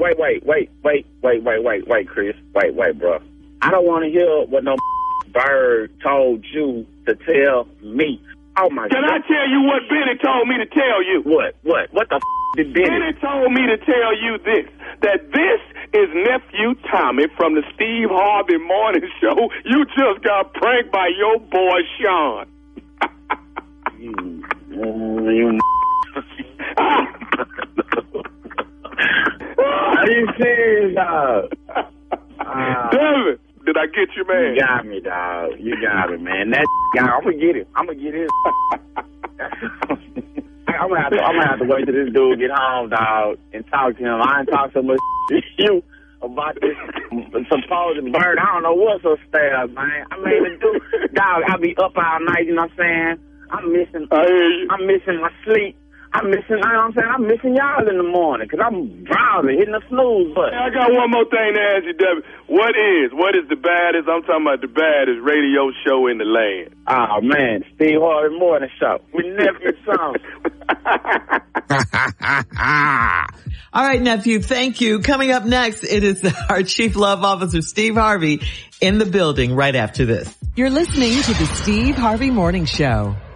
Chris. Wait, bro. I don't want to hear what no bird told you to tell me. Oh, my God. Can I tell you what Benny told me to tell you? What the did Benny? Benny told me to tell you this, that this is nephew Tommy from the Steve Harvey Morning Show. You just got pranked by your boy Sean. Are you serious, dog? David, did I get you, man? You got me, dog. You got it, man. That guy, I'm gonna get it. I'm gonna get it. I'm gonna have to wait till this dude get home, dog, and talk to him. I ain't talk so much to you about this supposed bird. I don't know what's upstairs, man. I mean, the dude, dog, I be up all night. You know what I'm saying? I'm missing my sleep. I'm missing y'all in the morning because I'm drowsy, hitting the snooze button. I got one more thing to ask you, Debbie. What is the baddest, I'm talking about the baddest radio show in the land? Oh, man, Steve Harvey Morning Show. We nephew song. All right, nephew, thank you. Coming up next, it is our Chief Love Officer, Steve Harvey, in the building right after this. You're listening to the Steve Harvey Morning Show.